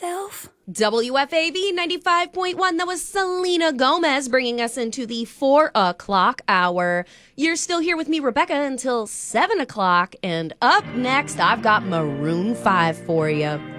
myself. WFAB 95.1, that was Selena Gomez bringing us into the 4 o'clock hour. You're still here with me, Rebecca, until 7 o'clock. And up next, I've got Maroon 5 for you.